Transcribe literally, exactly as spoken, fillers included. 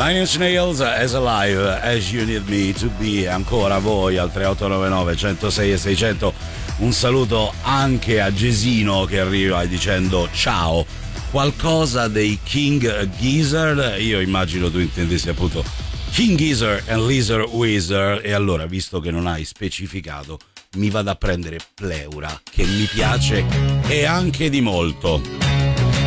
Nine Inch Nails, As Alive As You Need Me To Be, ancora voi al tre otto nove nove, centosei e seicento. Un saluto anche a Gesino che arriva dicendo ciao. Qualcosa dei King Gizzard, io immagino tu intendessi appunto King Gizzard and Lizard Wizard, e allora, visto che non hai specificato, mi vado a prendere Pleura, che mi piace e anche di molto.